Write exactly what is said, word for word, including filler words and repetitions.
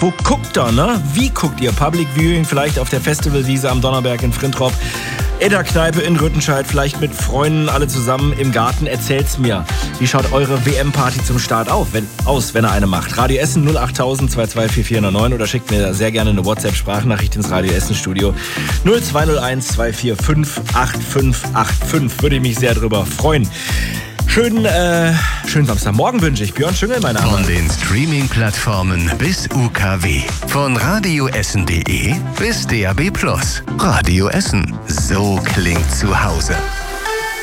Wo guckt ihr, ne? Wie guckt ihr? Public Viewing vielleicht auf der Festivalwiese am Donnerberg in Frintrop, in der Kneipe in Rüttenscheid, vielleicht mit Freunden alle zusammen im Garten. Erzählt's mir. Wie schaut eure W M-Party zum Start auf, wenn, aus, wenn ihr eine macht? Radio Essen null acht null null zwei zwei vier vier neun oder schickt mir sehr gerne eine WhatsApp-Sprachnachricht ins Radio Essen Studio null zwei null eins zwei vier fünf acht fünf acht fünf. Würde ich mich sehr drüber freuen. Schönen, äh, schönen Samstagmorgen wünsche ich. Björn Schüngel, mein Name. Von den Streaming-Plattformen bis U K W. Von radioessen punkt de bis D A B plus. Radio Essen. So klingt zu Hause.